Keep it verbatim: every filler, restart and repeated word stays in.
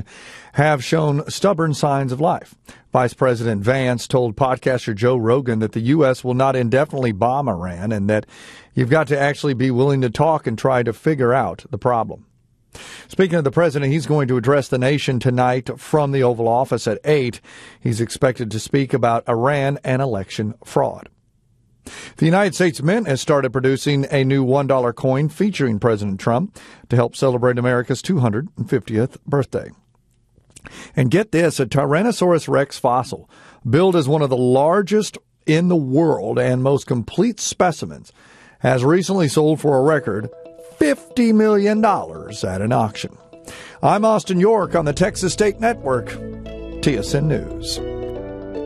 Iran have shown stubborn signs of life. Vice President Vance told podcaster Joe Rogan that the U S will not indefinitely bomb Iran and that you've got to actually be willing to talk and try to figure out the problem. Speaking of the president, he's going to address the nation tonight from the Oval Office at eight. He's expected to speak about Iran and election fraud. The United States Mint has started producing a new one dollar coin featuring President Trump to help celebrate America's two hundred fiftieth birthday. And get this, a Tyrannosaurus rex fossil, billed as one of the largest in the world and most complete specimens, has recently sold for a record fifty million dollars at an auction. I'm Austin York on the Texas State Network, T S N News.